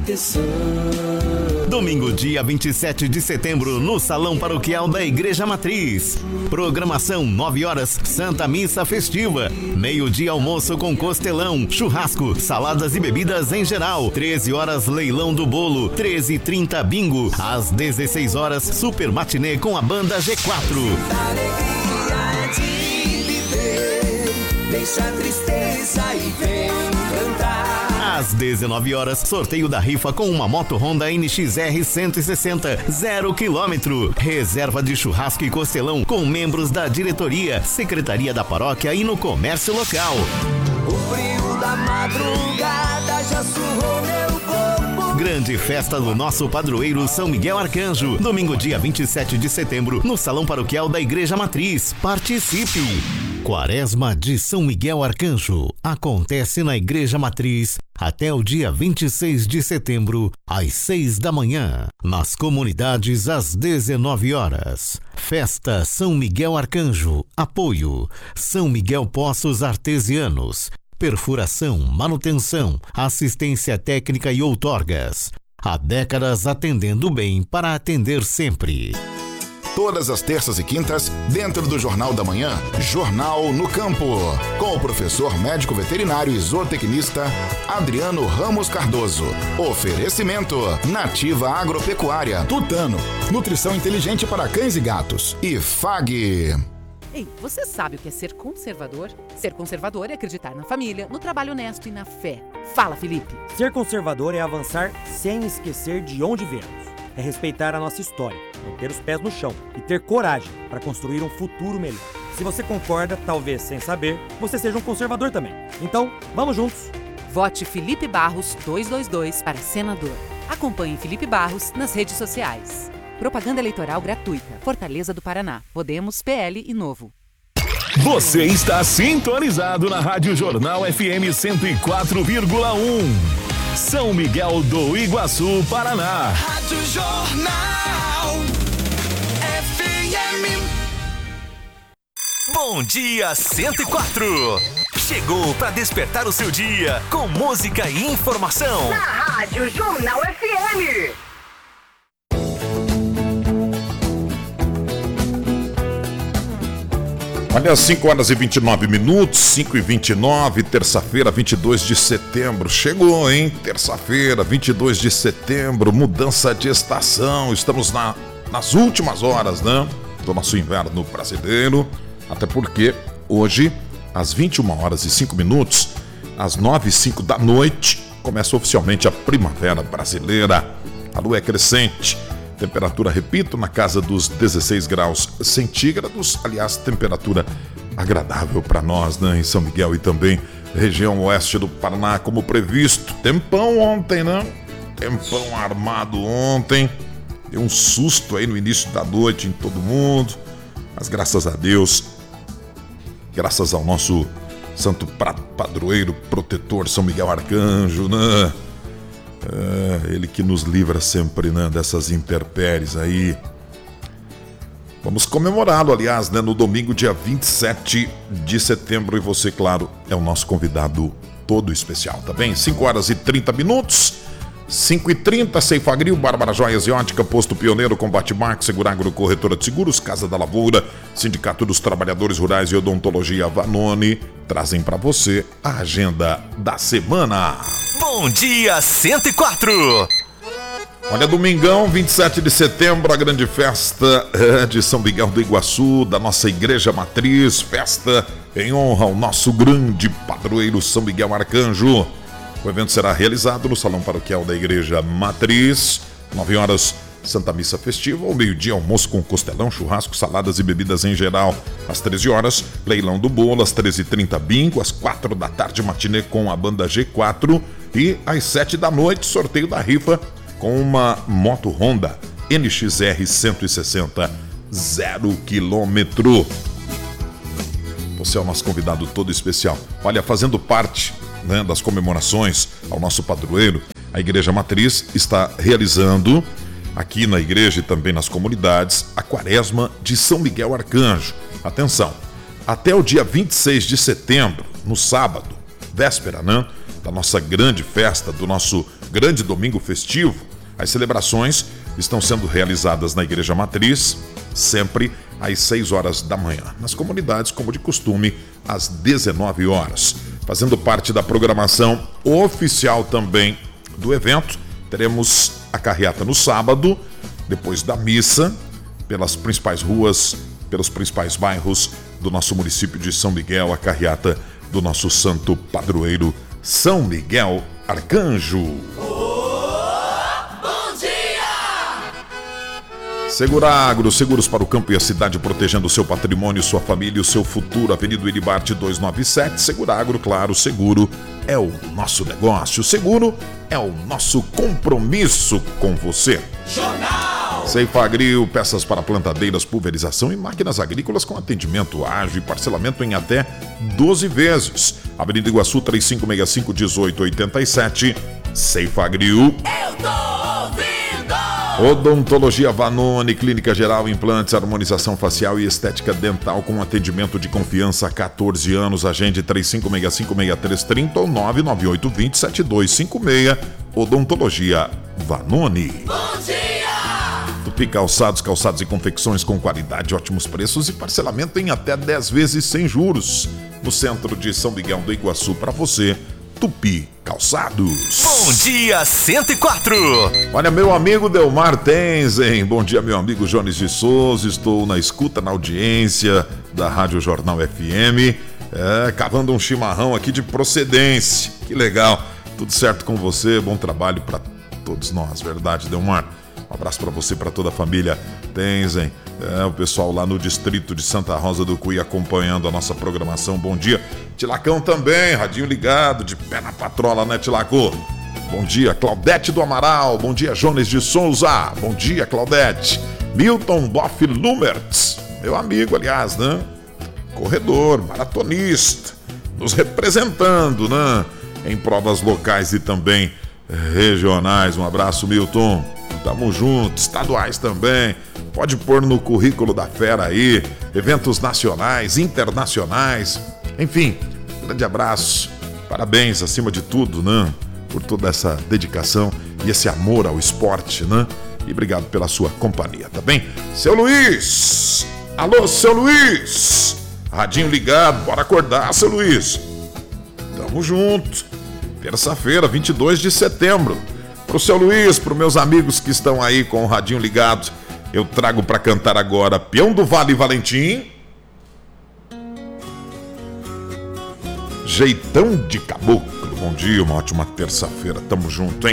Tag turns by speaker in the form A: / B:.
A: proteção.
B: Domingo, dia 27 de setembro, no Salão Paroquial da Igreja Matriz. Programação 9 horas, Santa Missa Festiva. Meio-dia, almoço com costelão, churrasco, saladas e bebidas em geral. 13 horas, leilão do bolo. 13h30, bingo. Às 16 horas, super matinê com a banda G4.
A: Alegria de viver, deixa a tristeza e vem cantar.
B: Às 19 horas, sorteio da rifa com uma moto Honda NXR 160, 0 km. Reserva de churrasco e costelão com membros da diretoria, secretaria da paróquia e no comércio local.
A: O frio da madrugada já surrou meu corpo.
B: Grande festa do nosso padroeiro São Miguel Arcanjo. Domingo, dia 27 de setembro, no Salão Paroquial da Igreja Matriz. Participe! Quaresma de São Miguel Arcanjo acontece na Igreja Matriz até o dia 26 de setembro, às 6 da manhã. Nas comunidades, às 19 horas. Festa São Miguel Arcanjo. Apoio São Miguel Poços Artesianos. Perfuração, manutenção, assistência técnica e outorgas. Há décadas atendendo bem para atender sempre.
C: Todas as terças e quintas, dentro do Jornal da Manhã, Jornal no Campo, com o professor médico veterinário e zootecnista Adriano Ramos Cardoso. Oferecimento Nativa Agropecuária, Tutano, nutrição inteligente para cães e gatos e FAG.
D: Ei, você sabe o que é ser conservador? Ser conservador é acreditar na família, no trabalho honesto e na fé. Fala, Felipe.
E: Ser conservador é avançar sem esquecer de onde viemos. É respeitar a nossa história, manter os pés no chão e ter coragem para construir um futuro melhor. Se você concorda, talvez sem saber, você seja um conservador também. Então, vamos juntos.
D: Vote Felipe Barros 222 para senador. Acompanhe Felipe Barros nas redes sociais. Propaganda eleitoral gratuita. Fortaleza do Paraná. Podemos, PL e Novo.
F: Você está sintonizado na Rádio Jornal FM 104,1. São Miguel do Iguaçu, Paraná.
A: Rádio Jornal FM.
G: Bom dia 104. Chegou para despertar o seu dia com música e informação.
H: Na Rádio Jornal FM.
I: Olha, 5 horas e 29 minutos, 5h29, terça-feira, 22 de setembro. Chegou, hein? Terça-feira, 22 de setembro, mudança de estação. Estamos nas últimas horas, né? Do nosso inverno brasileiro. Até porque hoje, às 21 horas e 5 minutos, às 9h05 da noite, começa oficialmente a primavera brasileira. A lua é crescente. Temperatura, repito, na casa dos 16 graus centígrados. Aliás, temperatura agradável para nós, né? Em São Miguel e também região oeste do Paraná, como previsto. Tempão ontem, né? Tempão armado ontem. Deu um susto aí no início da noite em todo mundo. Mas graças a Deus, graças ao nosso santo padroeiro, protetor São Miguel Arcanjo, né? Ele que nos livra sempre, né, dessas intempéries aí. Vamos comemorá-lo, aliás, né, no domingo, dia 27 de setembro. E você, claro, é o nosso convidado todo especial, tá bem? 5 horas e 30 minutos. 5h30, Ceifagril, Bárbara Joias e Ótica, Posto Pioneiro, Combate Marques, Seguragro, Corretora de Seguros, Casa da Lavoura, Sindicato dos Trabalhadores Rurais e Odontologia Vanoni trazem para você a agenda da semana.
G: Bom dia 104.
I: Olha, domingão, 27 de setembro, a grande festa de São Miguel do Iguaçu, da nossa Igreja Matriz, festa em honra ao nosso grande padroeiro São Miguel Arcanjo. O evento será realizado no Salão Paroquial da Igreja Matriz, 9 horas, Santa Missa Festiva, ao meio-dia, almoço com costelão, churrasco, saladas e bebidas em geral. Às 13 horas, leilão do bolo, às 13h30, bingo, às 4 da tarde, matinê com a banda G4 e às 7 da noite, sorteio da rifa com uma moto Honda NXR 160, 0 km. Você é o nosso convidado todo especial. Olha, fazendo parte, né, das comemorações ao nosso padroeiro, a Igreja Matriz está realizando aqui na igreja e também nas comunidades a Quaresma de São Miguel Arcanjo. Atenção, até o dia 26 de setembro, no sábado, véspera, né, da nossa grande festa, do nosso grande domingo festivo. As celebrações estão sendo realizadas na Igreja Matriz, sempre às 6 horas da manhã. Nas comunidades, como de costume, às 19 horas. Fazendo parte da programação oficial também do evento, teremos a carreata no sábado, depois da missa, pelas principais ruas, pelos principais bairros do nosso município de São Miguel, a carreata do nosso santo padroeiro São Miguel Arcanjo.
A: Bom dia!
I: Seguragro, seguros para o campo e a cidade, protegendo o seu patrimônio, sua família e o seu futuro. Avenida Iribarte 297. Seguragro, claro, seguro é o nosso negócio. Seguro é o nosso compromisso com você.
A: Jornal!
I: Ceifagriu, peças para plantadeiras, pulverização e máquinas agrícolas com atendimento ágil e parcelamento em até 12 vezes. Avenida Iguaçu 3565-1887. Ceifagriu.
A: Eu tô ouvindo!
I: Odontologia Vanoni, clínica geral, implantes, harmonização facial e estética dental com atendimento de confiança há 14 anos. Agende 3565-6330 ou 99820-7256. Odontologia Vanoni.
A: Bom dia!
I: Tupi Calçados, calçados e confecções com qualidade, ótimos preços e parcelamento em até 10 vezes sem juros. No centro de São Miguel do Iguaçu, para você, Tupi Calçados.
G: Bom dia 104.
I: Olha, meu amigo Delmar Tenzen. Bom dia, meu amigo Jones de Souza. Estou na escuta, na audiência da Rádio Jornal FM, cavando um chimarrão aqui de procedência. Que legal. Tudo certo com você? Bom trabalho para todos nós, verdade, Delmar? Um abraço para você e para toda a família Tenzen. O pessoal lá no distrito de Santa Rosa do Cuí acompanhando a nossa programação. Bom dia. Tilacão também, radinho ligado, de pé na patrola, né, Tilaco? Bom dia, Claudete do Amaral. Bom dia, Jones de Souza. Bom dia, Claudete. Milton Boff Lumertz, meu amigo, aliás, né? Corredor, maratonista, nos representando, né? Em provas locais e também regionais. Um abraço, Milton. Tamo junto, estaduais também. Pode pôr no currículo da fera aí. Eventos nacionais, internacionais. Enfim, grande abraço. Parabéns, acima de tudo, né? Por toda essa dedicação e esse amor ao esporte, né? E obrigado pela sua companhia, tá bem? Seu Luiz! Alô, seu Luiz! Radinho ligado, bora acordar, seu Luiz. Tamo junto. Terça-feira, 22 de setembro. Pro seu Luiz, pros meus amigos que estão aí com o radinho ligado, eu trago para cantar agora Peão do Vale Valentim, Jeitão de Caboclo. Bom dia, uma ótima terça-feira, tamo junto, hein?